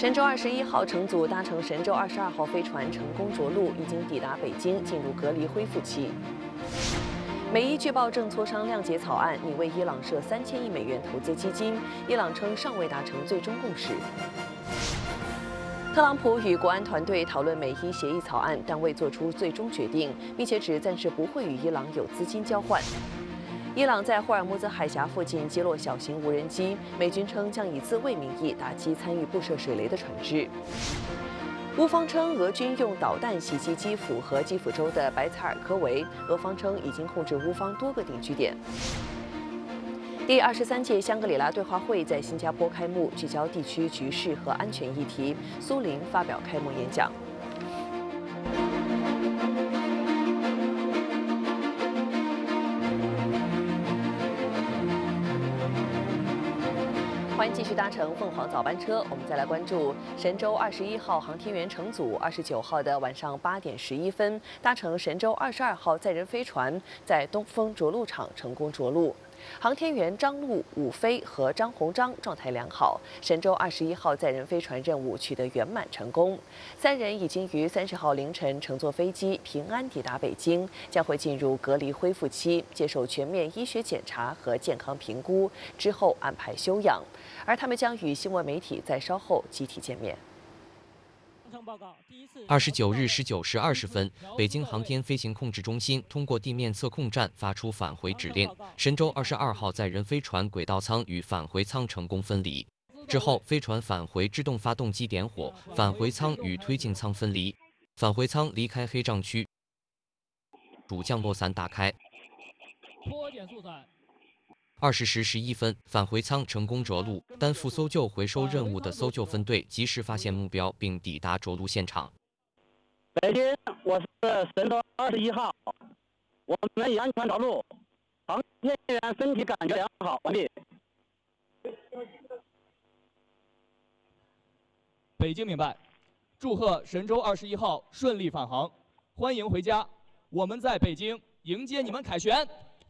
神舟21号乘组搭乘神舟22号飞船成功着陆，已经抵达北京，进入隔离恢复期。美伊据报正磋商谅解草案，拟为伊朗设3000亿美元投资基金，伊朗称尚未达成最终共识。特朗普与国安团队讨论美伊协议草案，但未做出最终决定，并且指暂时不会与伊朗有资金交换。伊朗在霍尔木兹海峡附近击落小型无人机，美军称将以自卫名义打击参与布设水雷的船只。乌方称俄军用导弹袭击基辅和基辅州的白采尔科维，俄方称已经控制乌方多个定居点。第23届香格里拉对话会在新加坡开幕，聚焦地区局势和安全议题。苏林发表开幕演讲。欢迎继续搭乘凤凰早班车，我们再来关注神舟21号航天员乘组29号的晚上8点11分，搭乘神舟22号载人飞船在东风着陆场成功着陆。航天员张陆、武飞和张鸿章状态良好，神舟21号载人飞船任务取得圆满成功。3人已经于30号凌晨乘坐飞机平安抵达北京，将会进入隔离恢复期，接受全面医学检查和健康评估，之后安排休养。而他们将与新闻媒体在稍后集体见面。 29日19时20分，北京航天飞行控制中心通过地面测控站发出返回指令，神舟22号载人飞船轨道舱与返回舱成功分离。之后，飞船返回制动发动机点火，返回舱与推进舱分离，返回舱离开黑障区，主降落伞打开。20时11分，返回舱成功着陆，担负搜救回收任务的搜救分队及时发现目标，并抵达着陆现场。 北京，我是神舟21号，我们已安全着陆，航天员身体感觉良好，完毕。 北京明白，祝贺神舟21号顺利返航，欢迎回家，我们在北京迎接你们凯旋。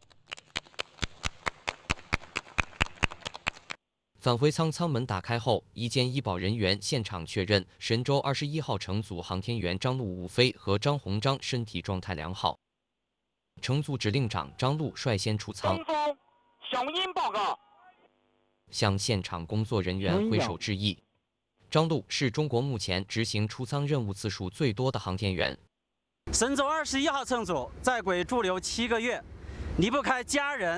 返回舱舱门打开后，医监医保人员现场确认，神舟21号乘组航天员张陆、武飞和张鸿章身体状态良好。乘组指令长张陆率先出舱， 响应报告， 向现场工作人员挥手致意。张陆是中国目前执行出舱任务次数最多的航天员。 神舟21号乘组在轨驻留7个月，离不开家人。